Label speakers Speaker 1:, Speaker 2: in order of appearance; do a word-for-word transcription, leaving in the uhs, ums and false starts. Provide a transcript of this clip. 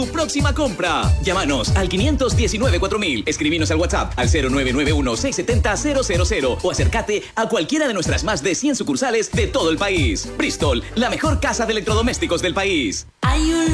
Speaker 1: tu próxima compra. Llámanos al quinientos diecinueve cuatro mil, escribinos al WhatsApp al cero nueve nueve uno seis siete cero cero cero cero o acércate a cualquiera de nuestras más de cien sucursales de todo el país. Bristol, la mejor casa de electrodomésticos del país. Hay un